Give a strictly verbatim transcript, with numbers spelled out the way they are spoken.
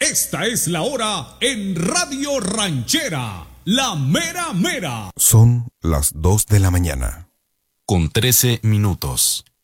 Esta es la hora en Radio Ranchera, la mera mera. Son las dos de la mañana. Con trece minutos.